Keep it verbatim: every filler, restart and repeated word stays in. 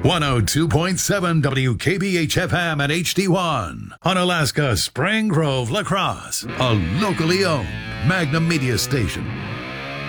one oh two point seven W K B H F M at H D one. On Alaska's Spring Grove, La Crosse. A locally owned Magnum Media station.